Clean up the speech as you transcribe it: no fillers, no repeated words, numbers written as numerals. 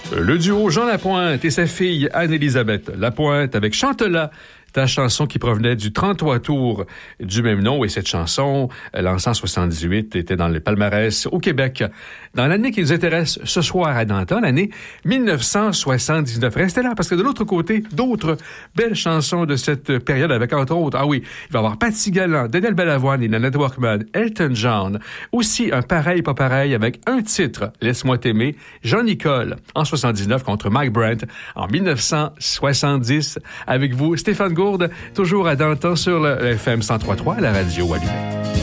Le duo Jean Lapointe et sa fille Anne-Élisabeth Lapointe avec Chante-la, ta chanson qui provenait du 33 tours du même nom. Et cette chanson, lancée en 78, était dans le palmarès au Québec. Dans l'année qui nous intéresse ce soir à Danton, l'année 1979. Restez là, parce que de l'autre côté, d'autres belles chansons de cette période avec, entre autres, il va y avoir Patsy Galland, Daniel Balavoine et Nanette Workman, Elton John. Aussi, un pareil, pas pareil, avec un titre, Laisse-moi t'aimer, Jean-Nicole, en 79 contre Mike Brent, en 1970. Avec vous, Stéphane Gourde, toujours à Danton sur le FM 103.3 à la radio allumée.